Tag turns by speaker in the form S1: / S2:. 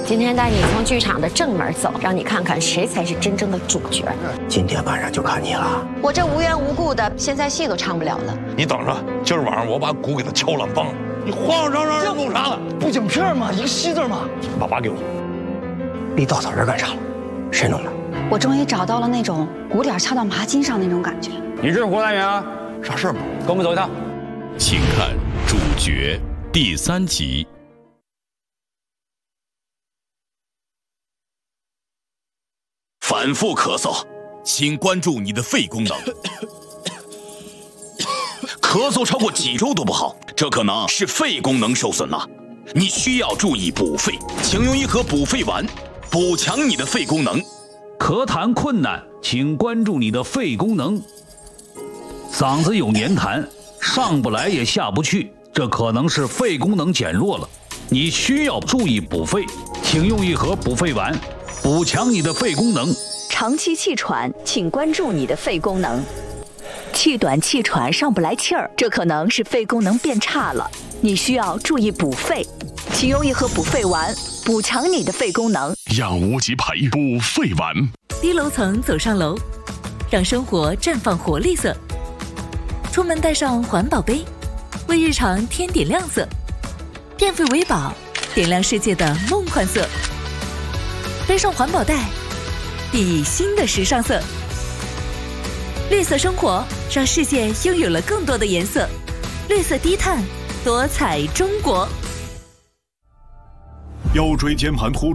S1: 今天带你从剧场的正门走，让你看看谁才是真正的主角。
S2: 今天晚上就看你了。
S1: 我这无缘无故的，现在戏都唱不了了。
S3: 你等着，今儿晚上我把鼓给他敲烂梆。你慌慌张张这弄啥呢？
S2: 不讲片吗？一个戏字吗？
S3: 把把给我。
S2: 你到草人干啥了？谁弄的？
S4: 我终于找到了那种鼓点插到麻筋上那种感觉。
S5: 你是胡来元啊？
S3: 啥事儿吗？
S5: 跟我们走一趟。
S6: 请看主角第3集。
S7: 反复咳嗽，请关注你的肺功能。咳嗽超过几周都不好，这可能是肺功能受损了。你需要注意补肺，请用一盒补肺丸，补强你的肺功能。
S8: 咳痰困难，请关注你的肺功能。嗓子有黏痰，上不来也下不去，这可能是肺功能减弱了。你需要注意补肺，请用一盒补肺丸，补强你的肺功能。
S9: 长期气喘，请关注你的肺功能。气短气喘上不来气儿，这可能是肺功能变差了，你需要注意补肺，请用一盒补肺丸，补强你的肺功能。
S6: 养无极培补肺丸。
S10: 低楼层走上楼，让生活绽放活力色。出门带上环保杯，为日常添点亮色。变废为宝，点亮世界的梦幻色。背上环保袋，熠熠新的时尚色。绿色生活，让世界拥有了更多的颜色。绿色低碳，多彩中国。
S6: 腰椎间盘突出。